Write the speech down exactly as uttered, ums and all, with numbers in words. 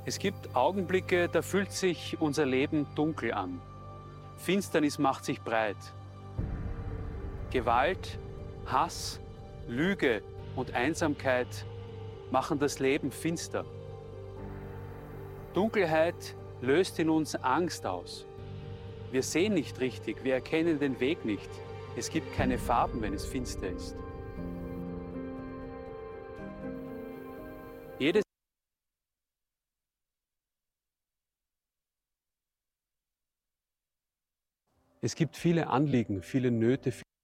Es gibt Augenblicke, da fühlt sich unser Leben dunkel an. Finsternis macht sich breit. Gewalt, Hass, Lüge und Einsamkeit machen das Leben finster. Dunkelheit löst in uns Angst aus. Wir sehen nicht richtig, wir erkennen den Weg nicht. Es gibt keine Farben, wenn es finster ist. Jedes Es gibt viele Anliegen, viele Nöte.